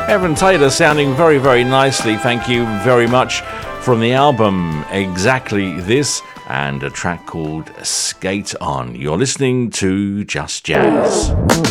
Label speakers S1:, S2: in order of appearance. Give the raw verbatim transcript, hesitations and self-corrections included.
S1: Evan Taylor sounding very, very nicely. Thank you very much. From the album Exactly This and a track called Skate On. You're listening to Just Jazz.